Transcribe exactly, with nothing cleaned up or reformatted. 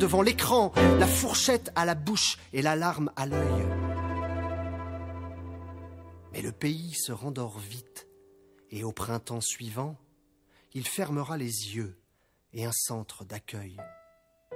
devant l'écran, la fourchette à la bouche et la larme à l'œil. Mais le pays se rendort vite, et au printemps suivant, il fermera les yeux et un centre d'accueil.